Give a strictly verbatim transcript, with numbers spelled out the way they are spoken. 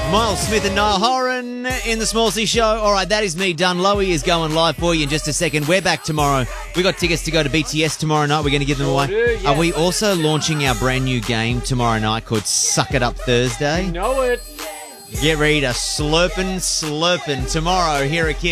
Miles Smith and Niall Horan in the Small C Show. All right, that is me done. Lowy is going live for you in just a second. We're back tomorrow. We got tickets to go to B T S tomorrow night. We're going to give them away. do, yeah. Are we also launching our brand new game tomorrow night called Suck It Up Thursday? Know it. Get ready to slurpin' slurpin' tomorrow here at Kiss.